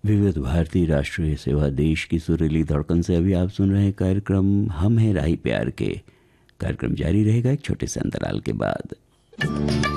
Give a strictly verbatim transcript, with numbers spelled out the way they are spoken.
विविध भारती राष्ट्रीय सेवा देश की सुरीली धड़कन से अभी आप सुन रहे हैं कार्यक्रम हम हैं राही प्यार के। कार्यक्रम जारी रहेगा एक छोटे से अंतराल के बाद।